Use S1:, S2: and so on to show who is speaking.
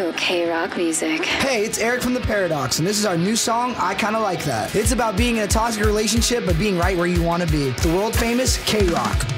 S1: So K-Rock music.
S2: Hey, it's Eric from The Paradox, and this is our new song, I Kinda Like That. It's about being in a toxic relationship, but being right where you want to be. The world famous K-Rock.